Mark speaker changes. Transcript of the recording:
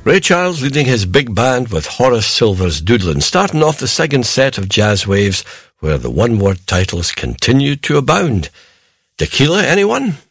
Speaker 1: Ray Charles leading his big band with Horace Silver's Doodlin', starting off the second set of Jazz Waves, where the one-word titles continue to abound. Tequila, anyone?